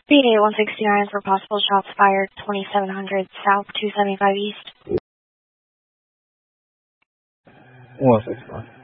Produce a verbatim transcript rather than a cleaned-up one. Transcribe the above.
Beat eight one sixty-nine for possible shots fired, twenty-seven hundred South two seventy-five East. one sixty-nine.